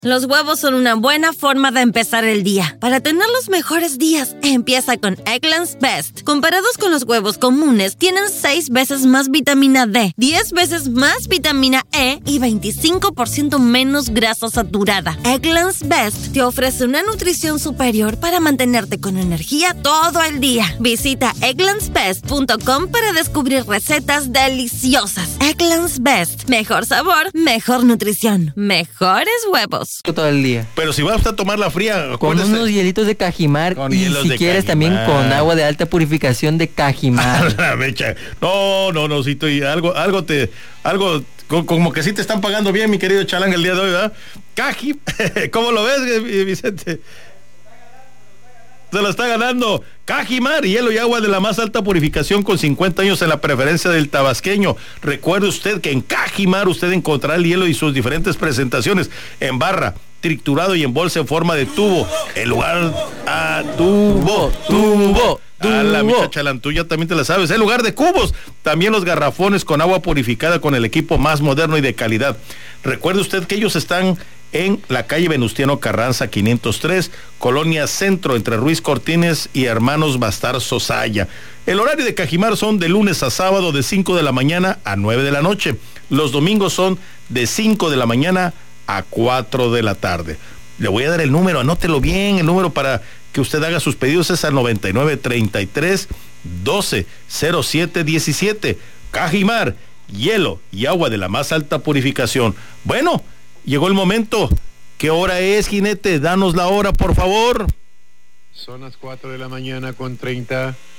Los huevos son una buena forma de empezar el día. Para tener los mejores días, empieza con Eggland's Best. Comparados con los huevos comunes, tienen 6 veces más vitamina D, 10 veces más vitamina E y 25% menos grasa saturada. Eggland's Best te ofrece una nutrición superior para mantenerte con energía todo el día. Visita egglandsbest.com para descubrir recetas deliciosas. Eggland's Best. Mejor sabor, mejor nutrición, mejores huevos. Todo el día. Pero si vas a tomar la fría, con unos hielitos de Cajimar y si quieres también con agua de alta purificación de Cajimar. No, Cito, y algo como que sí te están pagando bien, mi querido Chalán, el día de hoy, ¿verdad? ¿Cómo lo ves, Vicente? Se lo está ganando Cajimar, hielo y agua de la más alta purificación con 50 años en la preferencia del tabasqueño. Recuerde usted que en Cajimar usted encontrará el hielo y sus diferentes presentaciones en barra, triturado y en bolsa en forma de tubo. El lugar tubo. A la muchacha Lantuya también te la sabes. En lugar de cubos, también los garrafones con agua purificada con el equipo más moderno y de calidad. Recuerde usted que ellos están en la calle Venustiano Carranza 503, Colonia Centro, entre Ruiz Cortines y Hermanos Bastar Sosaya. El horario de Cajimar son de lunes a sábado de 5 de la mañana a 9 de la noche. Los domingos son de 5 de la mañana a 4 de la tarde. Le voy a dar el número, anótelo bien, el número para que usted haga sus pedidos es al 9933-120717. Cajimar, hielo y agua de la más alta purificación. Bueno, llegó el momento. ¿Qué hora es, jinete? Danos la hora, por favor. Son las 4 de la mañana con 30.